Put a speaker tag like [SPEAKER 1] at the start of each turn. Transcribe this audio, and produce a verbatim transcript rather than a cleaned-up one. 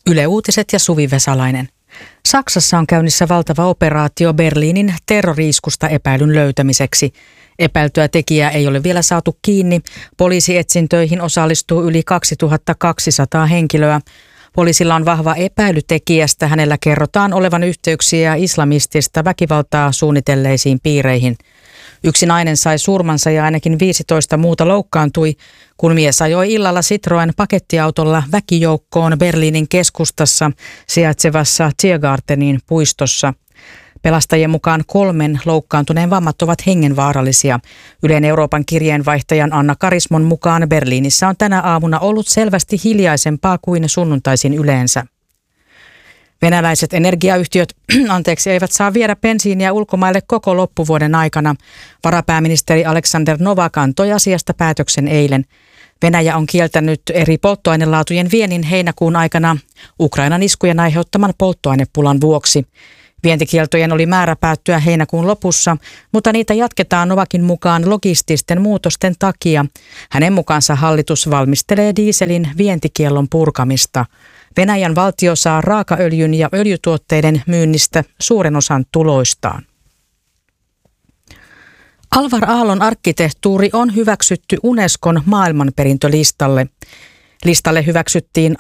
[SPEAKER 1] Yle Uutiset ja Suvi Vesalainen. Saksassa on käynnissä valtava operaatio Berliinin terrori-iskusta epäilyn löytämiseksi. Epäiltyä tekijää ei ole vielä saatu kiinni. Poliisietsintöihin osallistuu yli kaksituhattakaksisataa henkilöä. Poliisilla on vahva epäily tekijästä. Hänellä kerrotaan olevan yhteyksiä islamistista väkivaltaa suunnitelleisiin piireihin. Yksi nainen sai surmansa ja ainakin viisitoista muuta loukkaantui, kun mies ajoi illalla Citroen pakettiautolla väkijoukkoon Berliinin keskustassa sijaitsevassa Tiergartenin puistossa. Pelastajien mukaan kolmen loukkaantuneen vammat ovat hengenvaarallisia. Ylen Euroopan kirjeenvaihtajan Anna Karismon mukaan Berliinissä on tänä aamuna ollut selvästi hiljaisempaa kuin sunnuntaisin yleensä. Venäläiset energiayhtiöt anteeksi, eivät saa viedä bensiiniä ulkomaille koko loppuvuoden aikana. Varapääministeri Alexander Novak antoi asiasta päätöksen eilen. Venäjä on kieltänyt eri polttoainelaatujen viennin heinäkuun aikana Ukrainan iskujen aiheuttaman polttoainepulan vuoksi. Vientikieltojen oli määrä päättyä heinäkuun lopussa, mutta niitä jatketaan Novakin mukaan logististen muutosten takia. Hänen mukaansa hallitus valmistelee dieselin vientikiellon purkamista. Venäjän valtio saa raakaöljyn ja öljytuotteiden myynnistä suuren osan tuloistaan. Alvar Aallon arkkitehtuuri on hyväksytty Unescon maailmanperintölistalle. Listalle hyväksyttiin